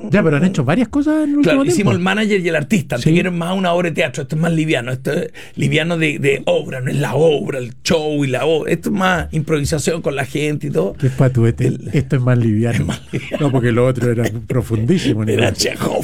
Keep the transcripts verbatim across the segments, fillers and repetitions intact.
Ya, pero han hecho varias cosas en el Claro, último hicimos tiempo. el manager y el artista. Sí. Antes que era más una obra de teatro. Esto es más liviano. Esto es liviano de, de obra. No es la obra, el show y la obra. Esto es más improvisación con la gente y todo. Qué patuete. El- Esto es más liviano. Es más liviano. No, porque lo otro era profundísimo. Era Nicolás. Chekhov.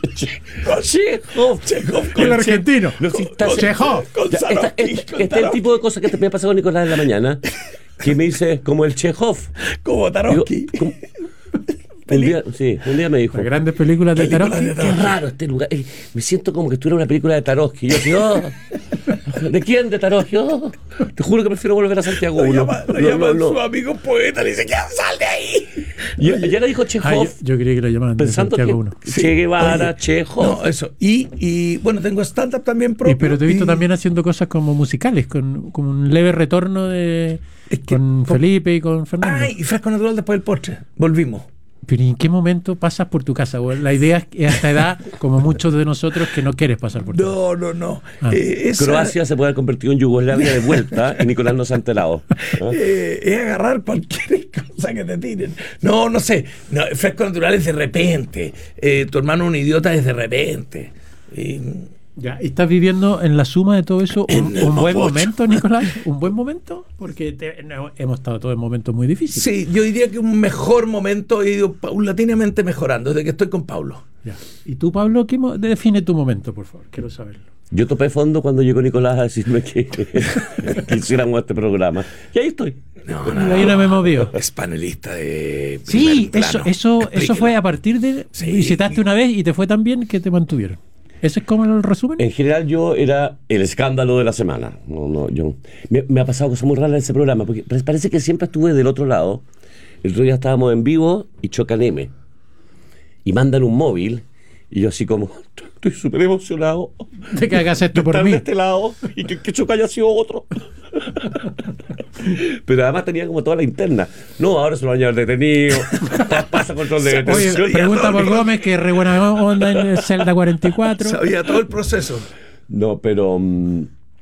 Chekhov. Chekhov El argentino. No, si está- Chekhov. Con Ya, esta- Tarkovsky, este con este es el tipo Tarkovsky. de cosas que te me pasa con Nicolás en la mañana, que me dice como el Chekhov. Como Digo, Tarkovsky. como- un día, sí, un día me dijo, Las grandes películas de Películas Tarkovsky. de qué Tarkovsky. raro este lugar. Eh, me siento como que estuviera en una película de Tarkovsky. Y yo digo, oh, ¿de quién de Tarkovsky? Oh, te juro que prefiero volver a Santiago Lo uno. llama, lo No, llaman no, no. sus amigos poetas. Le dice, ¿qué? ¡Sal de ahí! Y, y ahora dijo Ah, Chekhov, yo, yo creía que lo llamaban de pensando que Santiago uno. Che Guevara, Oye, Chekhov. No, eso. Y, y bueno, tengo stand-up también propio. Y, pero te he visto y- también haciendo cosas como musicales, con, con un leve retorno de Es que- con con- Felipe y con Fernando. Ay, y fresco natural después del postre. Volvimos. Pero ¿y en qué momento pasas por tu casa? Bueno, la idea es que a esta edad, como muchos de nosotros, que no quieres pasar por tu casa. No, no, no. Ah. Eh, esa- Croacia se puede haber convertido en Yugoslavia de vuelta y Nicolás no se ha enterado. ¿Ah? Eh, es agarrar cualquier cosa que te tiren. No, no sé. No, fresco natural es de repente. Eh, tu hermano un idiota es de repente. Y- Ya, ¿y estás viviendo en la suma de todo eso un, En el un buen mapocho. momento, Nicolás? ¿Un buen momento? Porque te- no, hemos estado todos en momentos muy difíciles. sí, yo diría que un mejor momento he ido paulatinamente mejorando desde que estoy con Pablo. Ya. ¿Y tú, Pablo, qué mo- define tu momento, por favor? Quiero saberlo. Yo topé fondo cuando llegó Nicolás a decirme que, que hiciéramos este programa. Y ahí estoy. No, Y ahí no me movió. Es panelista de. Sí, primer eso, plano. eso, eso Explíquelo. fue a partir de... Sí. Visitaste una vez y te fue tan bien que te mantuvieron. ¿Ese es como el resumen? En general yo era el escándalo de la semana. No, no, yo, me, me ha pasado cosas muy raras en ese programa, porque pa- parece que siempre estuve del otro lado. El otro día estábamos en vivo y chocan M. Y mandan un móvil y yo así como, estoy súper emocionado. De que hagas esto de por estar mí. de este lado y que, que choca haya sido otro. Pero además tenía como toda la interna. No, ahora se lo van a llevar detenido. Pa- Pasa control de Oye, detención. pregunta por Gómez, que es re buena onda en el Celda cuarenta y cuatro. Sabía todo el proceso. No, pero mm,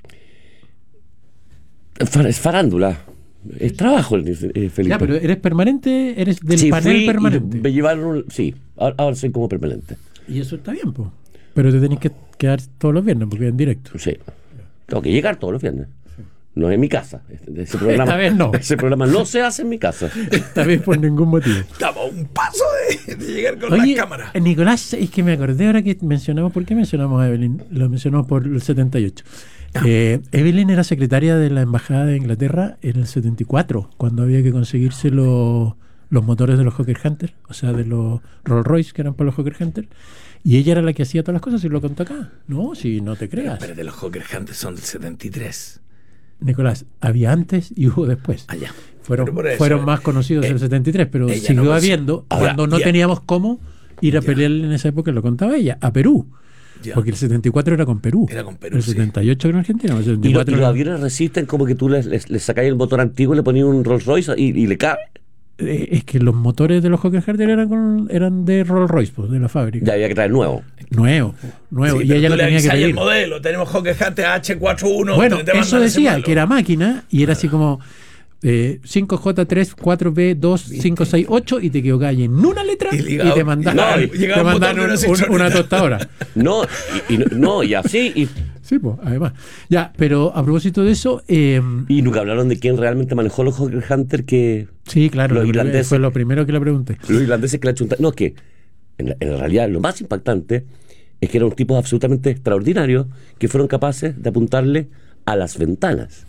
fa- es farándula. Es trabajo, eh, Felipe. Ya, pero ¿eres permanente? ¿Eres del Sí, panel fui y permanente? me llevaron, un- sí, ahora, ahora soy como permanente. Y eso está bien, pues. Pero te tenés que quedar todos los viernes porque es en directo. Sí. Tengo que llegar todos los viernes. No es en mi casa. Este- Ese programa, Esta vez no. Ese programa no se hace en mi casa. Esta vez por ningún motivo. Estaba a un paso de, de llegar con Oye, la cámara. eh, Nicolás, es que me acordé ahora que mencionamos, ¿por qué mencionamos a Evelyn? Lo mencionamos por el setenta y ocho. Eh, Evelyn era secretaria de la Embajada de Inglaterra en el setenta y cuatro, cuando había que conseguirse los, los motores de los Hawker Hunter, o sea, de los Rolls Royce que eran para los Hawker Hunter. Y ella era la que hacía todas las cosas, y lo contó acá. No, si no te creas. Pero de los Hawker Hunters son del setenta y tres. Nicolás, había antes y hubo después. Allá. Fueron, Pero por eso, fueron más conocidos eh, en el setenta y tres, pero ella siguió no conoce- habiendo, Ahora, cuando no ya. teníamos cómo ir a Ya. pelear en esa época, lo contaba ella, a Perú. Ya. Porque el setenta y cuatro era con Perú. Era con Perú, El sí. setenta y ocho era en Argentina. El setenta Y, y lo- cuatro y los era- aviones resisten como que tú les, les, les sacáis el motor antiguo y le ponías un Rolls Royce y, y le cabe. Eh, es que los motores de los Hawker Hunter eran, con- eran de Rolls Royce, pues, de la fábrica. Ya había que traer nuevo. Nuevo, nuevo. Sí, y pero ella tú lo le tenía que avisas pedir. el modelo. Tenemos Hawker Hunter H cuarenta y uno. Bueno, te- te eso mandan ese decía, modelo. que era máquina y era así como eh, cinco J tres cuatro B dos cinco seis ocho y te equivocabas en una letra Y y, ligado- te mandaban, no, y te llegaba un mandaban botón de un- una un- citronita. una tostadora. No, y, y no- no, y así. Y, Sí, pues, además. Ya, pero a propósito de eso, eh, y nunca hablaron de quién realmente manejó los Hawker Hunter, que sí, claro, Los lo- irlandeses. fue lo primero que le pregunté. los irlandeses que la chuntaron. No, es que en, la- en realidad lo más impactante es que eran tipos absolutamente extraordinarios que fueron capaces de apuntarle a las ventanas.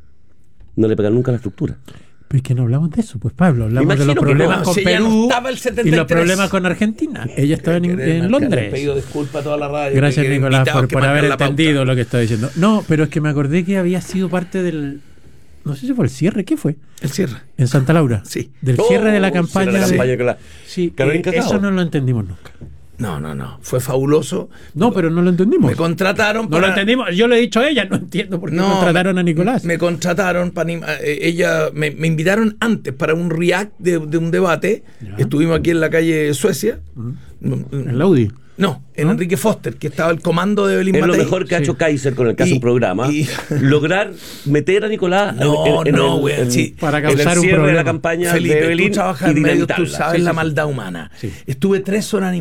No le pegan nunca a la estructura. Pero es que no hablamos de eso, pues Pablo, hablamos Imagino de los que problemas no, con si ella no Perú estaba el setenta y y tres. los problemas con Argentina. Ella estaba en, Querer en marcar- Londres. Le pido disculpas a toda la radio. Gracias, que Nicolás, invitados por, que por marcan haber la pauta. entendido lo que estaba diciendo. No, pero es que me acordé que había sido parte del... No sé si fue el cierre, ¿qué fue? El cierre. En Santa Laura. Sí. Del Oh, cierre de la cierre campaña. de la de- campaña con la- Sí, Carolina eh, Cacao. eso no lo entendimos nunca. No, no, no. Fue fabuloso. No, pero no lo entendimos. Me contrataron No para... lo entendimos. Yo le he dicho a ella, no entiendo por qué No, contrataron a Nicolás. Me contrataron para anim- eh, ella me, me invitaron antes para un react de, de un debate. Ya. Estuvimos aquí en la calle Suecia. En la UDI. No, en ¿No? Enrique Foster, que estaba el comando de Evelyn Es lo Matei. mejor que ha Sí. hecho Kaiser con el caso Y- un programa. y- Lograr meter a Nicolás No, en, en no, el, güey, en- sí. Para en el causar un cierre de la problema. campaña Felipe, de Evelyn tú trabajas y en medios, tú dinamitarla. sabes Sí, la sí, sí. maldad humana. Sí. Estuve tres horas